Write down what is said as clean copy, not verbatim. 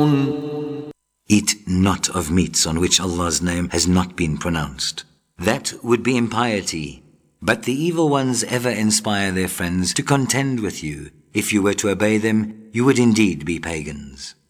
Eat not of meats on which Allah's name has not been pronounced. That would be impiety. But the evil ones ever inspire their friends to contend with you. If you were to obey them, you would indeed be pagans.